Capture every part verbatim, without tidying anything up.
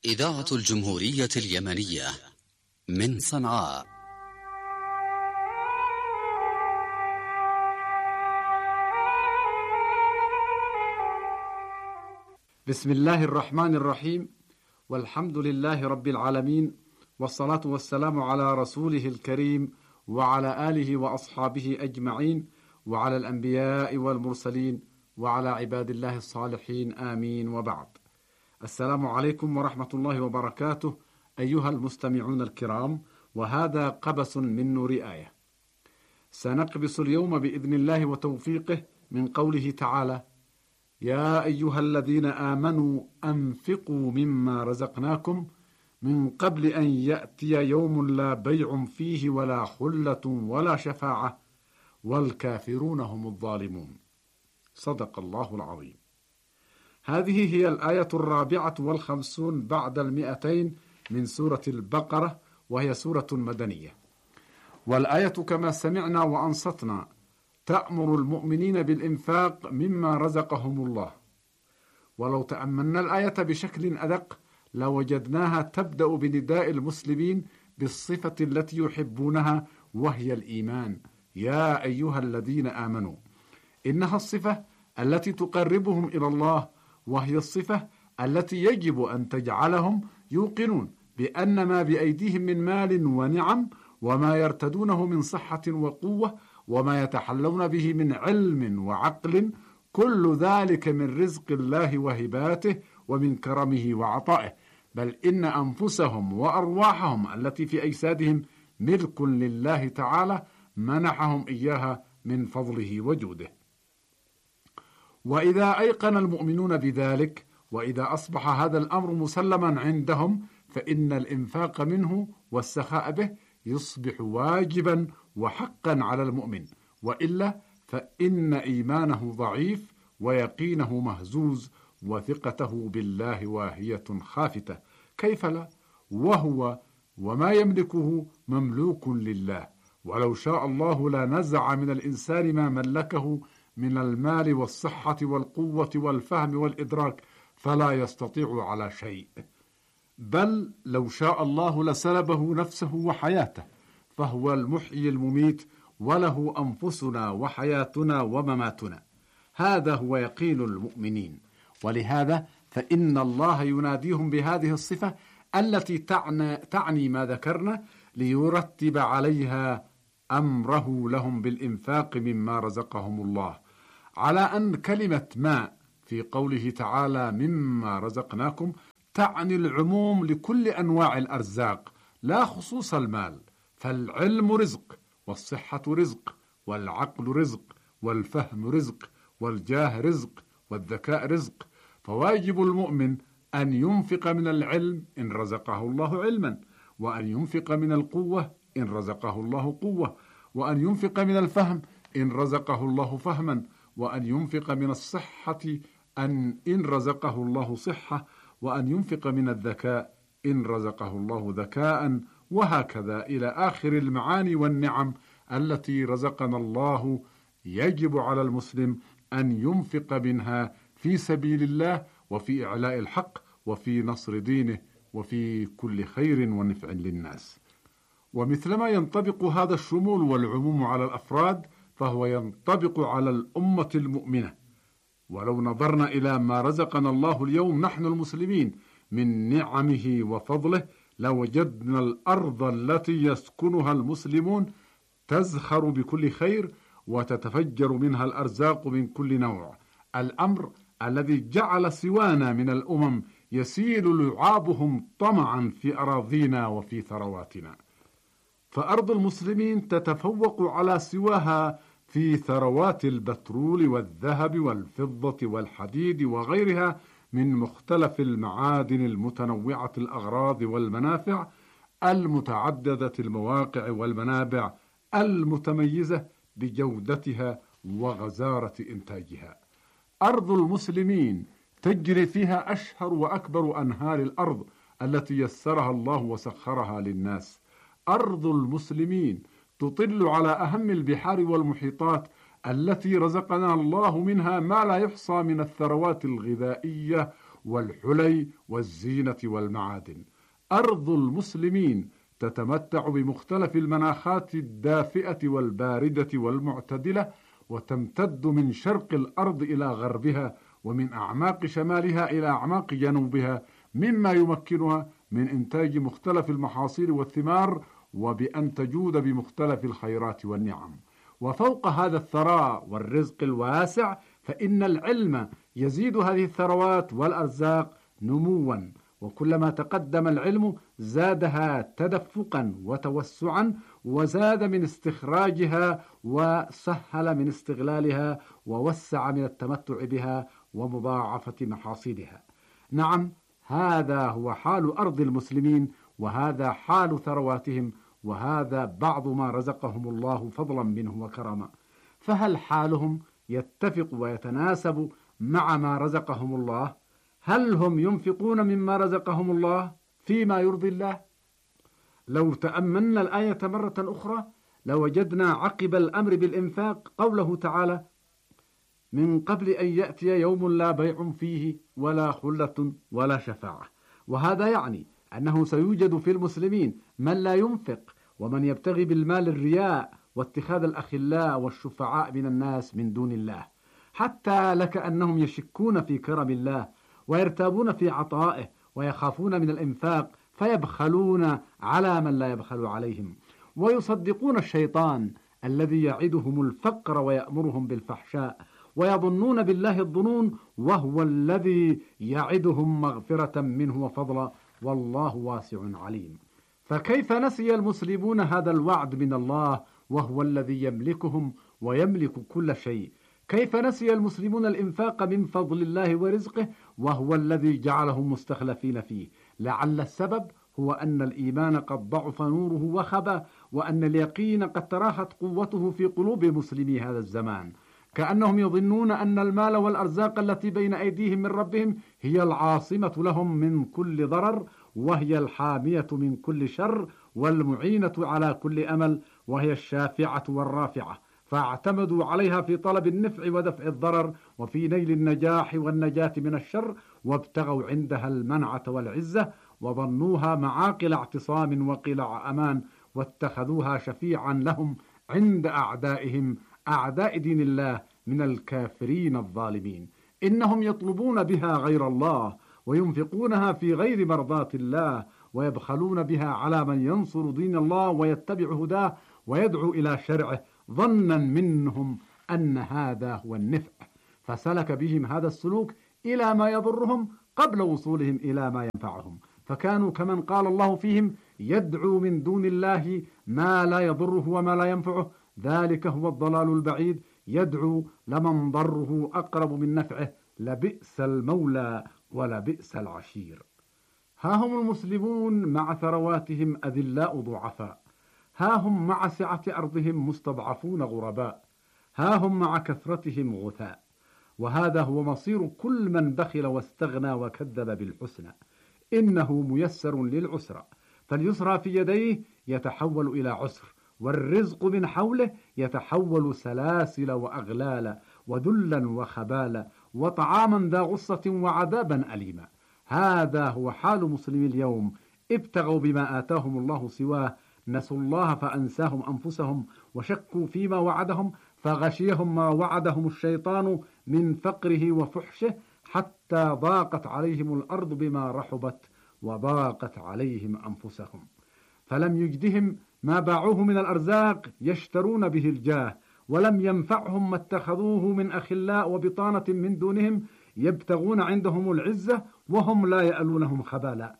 إذاعة الجمهورية اليمنية من صنعاء. بسم الله الرحمن الرحيم، والحمد لله رب العالمين، والصلاة والسلام على رسوله الكريم وعلى آله وأصحابه أجمعين، وعلى الأنبياء والمرسلين، وعلى عباد الله الصالحين، آمين. وبعد. السلام عليكم ورحمة الله وبركاته أيها المستمعون الكرام، وهذا قبس من نور آية. سنقبس اليوم بإذن الله وتوفيقه من قوله تعالى: يا أيها الذين آمنوا أنفقوا مما رزقناكم من قبل أن يأتي يوم لا بيع فيه ولا خلة ولا شفاعة والكافرون هم الظالمون. صدق الله العظيم. هذه هي الآية الرابعة والخمسون بعد المئتين من سورة البقرة، وهي سورة مدنية. والآية كما سمعنا وأنصتنا تأمر المؤمنين بالإنفاق مما رزقهم الله. ولو تأملنا الآية بشكل أدق لوجدناها تبدأ بنداء المسلمين بالصفة التي يحبونها، وهي الإيمان. يا أيها الذين آمنوا، إنها الصفة التي تقربهم إلى الله، وهي الصفة التي يجب أن تجعلهم يوقنون بأن ما بأيديهم من مال ونعم، وما يرتدونه من صحة وقوة، وما يتحلون به من علم وعقل، كل ذلك من رزق الله وهباته ومن كرمه وعطائه، بل إن أنفسهم وأرواحهم التي في أجسادهم ملك لله تعالى منحهم إياها من فضله وجوده. وإذا أيقن المؤمنون بذلك، وإذا أصبح هذا الأمر مسلما عندهم، فإن الإنفاق منه والسخاء به يصبح واجبا وحقا على المؤمن، وإلا فإن إيمانه ضعيف ويقينه مهزوز وثقته بالله واهية خافتة. كيف لا؟ وهو وما يملكه مملوك لله، ولو شاء الله لنزع من الإنسان ما ملكه من المال والصحة والقوة والفهم والإدراك، فلا يستطيع على شيء، بل لو شاء الله لسلبه نفسه وحياته، فهو المحيي المميت، وله أنفسنا وحياتنا ومماتنا. هذا هو يقين المؤمنين. ولهذا فإن الله يناديهم بهذه الصفة التي تعني, تعني ما ذكرنا، ليرتب عليها أمره لهم بالإنفاق مما رزقهم الله، على أن كلمة ما في قوله تعالى مما رزقناكم تعني العموم لكل أنواع الأرزاق، لا خصوص المال. فالعلم رزق، والصحة رزق، والعقل رزق، والفهم رزق، والجاه رزق، والذكاء رزق. فواجب المؤمن أن ينفق من العلم إن رزقه الله علما، وأن ينفق من القوة إن رزقه الله قوة، وأن ينفق من الفهم إن رزقه الله فهما، وأن ينفق من الصحة أن إن رزقه الله صحة، وأن ينفق من الذكاء إن رزقه الله ذكاء، وهكذا إلى آخر المعاني والنعم التي رزقنا الله. يجب على المسلم أن ينفق منها في سبيل الله، وفي إعلاء الحق، وفي نصر دينه، وفي كل خير ونفع للناس. ومثلما ينطبق هذا الشمول والعموم على الأفراد، فهو ينطبق على الأمة المؤمنة. ولو نظرنا إلى ما رزقنا الله اليوم نحن المسلمين من نعمه وفضله، لوجدنا الأرض التي يسكنها المسلمون تزخر بكل خير، وتتفجر منها الأرزاق من كل نوع، الأمر الذي جعل سوانا من الأمم يسيل لعابهم طمعا في أراضينا وفي ثرواتنا. فأرض المسلمين تتفوق على سواها في ثروات البترول والذهب والفضة والحديد وغيرها من مختلف المعادن المتنوعة الأغراض والمنافع المتعددة المواقع والمنابع المتميزة بجودتها وغزارة إنتاجها. أرض المسلمين تجري فيها أشهر وأكبر أنهار الأرض التي يسرها الله وسخرها للناس. أرض المسلمين تطل على أهم البحار والمحيطات التي رزقنا الله منها ما لا يحصى من الثروات الغذائية والحلي والزينة والمعادن. أرض المسلمين تتمتع بمختلف المناخات الدافئة والباردة والمعتدلة، وتمتد من شرق الأرض إلى غربها، ومن أعماق شمالها إلى أعماق جنوبها، مما يمكنها من إنتاج مختلف المحاصيل والثمار، وبأن تجود بمختلف الخيرات والنعم. وفوق هذا الثراء والرزق الواسع، فإن العلم يزيد هذه الثروات والأرزاق نموا، وكلما تقدم العلم زادها تدفقا وتوسعا، وزاد من استخراجها، وسهل من استغلالها، ووسع من التمتع بها ومضاعفة محاصيلها. نعم، هذا هو حال أرض المسلمين، وهذا حال ثرواتهم، وهذا بعض ما رزقهم الله فضلا منه وكرما. فهل حالهم يتفق ويتناسب مع ما رزقهم الله؟ هل هم ينفقون مما رزقهم الله فيما يرضي الله؟ لو تأملنا الآية مرة أخرى لوجدنا عقب الأمر بالإنفاق قوله تعالى: من قبل أن يأتي يوم لا بيع فيه ولا خلة ولا شفاعة. وهذا يعني أنه سيوجد في المسلمين من لا ينفق، ومن يبتغي بالمال الرياء واتخاذ الأخلاء والشفعاء من الناس من دون الله، حتى لكأنهم يشكون في كرم الله، ويرتابون في عطائه، ويخافون من الإنفاق فيبخلون على من لا يبخل عليهم، ويصدقون الشيطان الذي يعدهم الفقر ويأمرهم بالفحشاء، ويظنون بالله الظنون وهو الذي يعدهم مغفرة منه وفضلا، والله واسع عليم. فكيف نسي المسلمون هذا الوعد من الله وهو الذي يملكهم ويملك كل شيء؟ كيف نسي المسلمون الإنفاق من فضل الله ورزقه وهو الذي جعلهم مستخلفين فيه؟ لعل السبب هو أن الإيمان قد ضعف نوره وخبى، وأن اليقين قد تراخت قوته في قلوب مسلمي هذا الزمان، كأنهم يظنون أن المال والأرزاق التي بين أيديهم من ربهم هي العاصمة لهم من كل ضرر، وهي الحامية من كل شر، والمعينة على كل أمل، وهي الشافعة والرافعة، فاعتمدوا عليها في طلب النفع ودفع الضرر، وفي نيل النجاح والنجاة من الشر، وابتغوا عندها المنعة والعزة، وظنوها معاقل اعتصام وقلع أمان، واتخذوها شفيعا لهم عند أعدائهم أعداء دين الله من الكافرين الظالمين. إنهم يطلبون بها غير الله، وينفقونها في غير مرضاة الله، ويبخلون بها على من ينصر دين الله ويتبع هداه ويدعو إلى شرعه، ظنا منهم أن هذا هو النفع، فسلك بهم هذا السلوك إلى ما يضرهم قبل وصولهم إلى ما ينفعهم، فكانوا كمن قال الله فيهم: يدعو من دون الله ما لا يضره وما لا ينفعه، ذلك هو الضلال البعيد، يدعو لمن ضره أقرب من نفعه، لبئس المولى ولبئس العشير. ها هم المسلمون مع ثرواتهم أذلاء ضعفاء، ها هم مع سعة أرضهم مستضعفون غرباء، ها هم مع كثرتهم غثاء. وهذا هو مصير كل من بخل واستغنى وكذب بالحسنى. إنه ميسر للعسرى، فاليسرى في يديه يتحول إلى عسر، والرزق من حوله يتحول سلاسل وأغلالا، وذلا وخبالا، وطعاما ذا غصة وعذابا أليما. هذا هو حال مسلمي اليوم، ابتغوا بما آتاهم الله سواه، نسوا الله فأنساهم أنفسهم، وشكوا فيما وعدهم فغشيهم ما وعدهم الشيطان من فقره وفحشه، حتى ضاقت عليهم الأرض بما رحبت، وضاقت عليهم أنفسهم. فلم يجدهم ما باعوه من الأرزاق يشترون به الجاه، ولم ينفعهم ما اتخذوه من أخلاء وبطانة من دونهم يبتغون عندهم العزة وهم لا يألونهم خبالا،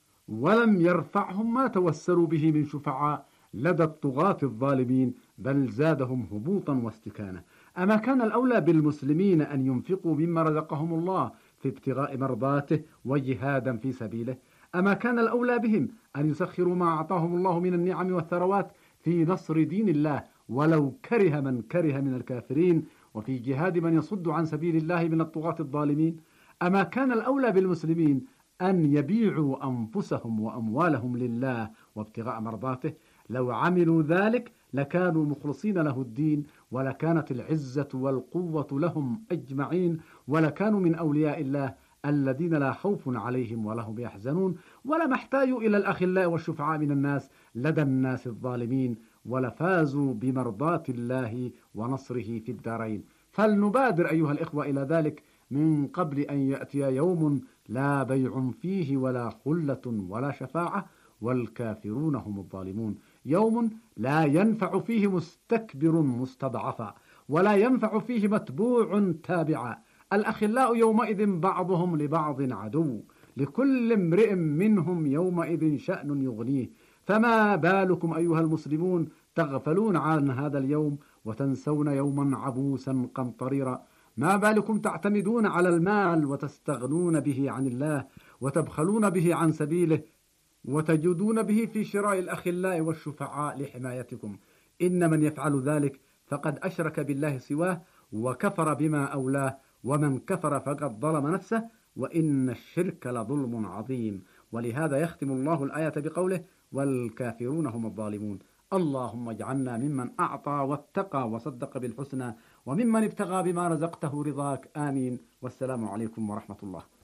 ولم يرفعهم ما توسلوا به من شفعاء لدى الطغاة الظالمين، بل زادهم هبوطا واستكانة. أما كان الأولى بالمسلمين أن ينفقوا مما رزقهم الله في ابتغاء مرضاته وجهادا في سبيله؟ أما كان الأولى بهم أن يسخروا ما أعطاهم الله من النعم والثروات في نصر دين الله ولو كره من كره من الكافرين، وفي جهاد من يصد عن سبيل الله من الطغاة الظالمين؟ أما كان الأولى بالمسلمين أن يبيعوا أنفسهم وأموالهم لله وابتغاء مرضاته؟ لو عملوا ذلك لكانوا مخلصين له الدين، ولكانت العزة والقوة لهم أجمعين، ولكانوا من أولياء الله الذين لا خوف عليهم ولا هم يحزنون، ولما احتاجوا إلى الأخلاء والشفعاء من الناس لدى الناس الظالمين، ولفازوا بمرضاة الله ونصره في الدارين. فلنبادر أيها الإخوة إلى ذلك من قبل أن يأتي يوم لا بيع فيه ولا خلة ولا شفاعة والكافرون هم الظالمون، يوم لا ينفع فيه مستكبر مستضعفا ولا ينفع فيه متبوع تابعا. الأخلاء يومئذ بعضهم لبعض عدو، لكل امرئ منهم يومئذ شأن يغنيه. فما بالكم أيها المسلمون تغفلون عن هذا اليوم وتنسون يوما عبوسا قمطريرا؟ ما بالكم تعتمدون على المال وتستغنون به عن الله وتبخلون به عن سبيله وتجدون به في شراء الأخلاء والشفعاء لحمايتكم؟ إن من يفعل ذلك فقد أشرك بالله سواه وكفر بما أولاه، ومن كفر فقد ظلم نفسه، وإن الشرك لظلم عظيم. ولهذا يختم الله الآية بقوله: والكافرون هم الظالمون. اللهم اجعلنا ممن أعطى واتقى وصدق بالحسنى، وممن ابتغى بما رزقته رضاك. آمين. والسلام عليكم ورحمة الله.